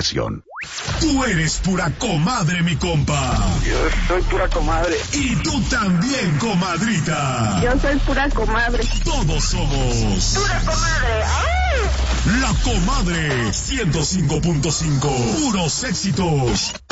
Tú eres pura comadre, mi compa. Yo soy pura comadre. Y tú también, comadrita. Yo soy pura comadre. Todos somos pura comadre. ¡Ay! La Comadre 105.5. Puros éxitos.